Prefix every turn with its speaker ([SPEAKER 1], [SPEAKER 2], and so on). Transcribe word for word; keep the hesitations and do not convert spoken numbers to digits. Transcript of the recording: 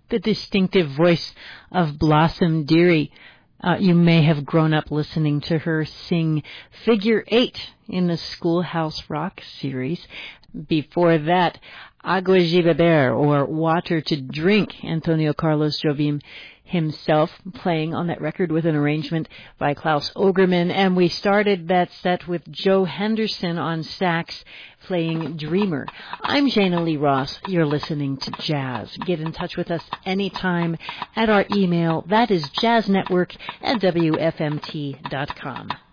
[SPEAKER 1] the distinctive voice of Blossom Dearie. Uh, you may have grown up listening to her sing Figure Eight in the Schoolhouse Rock series. Before that, Agua de Beber, or Water to Drink, Antonio Carlos Jobim himself playing on that record with an arrangement by Klaus Ogerman. And we started that set with Joe Henderson on sax playing Dreamer. I'm Jana Lee Ross. You're listening to Jazz. Get in touch with us anytime at our email. That is jazznetwork at W F M T dot com.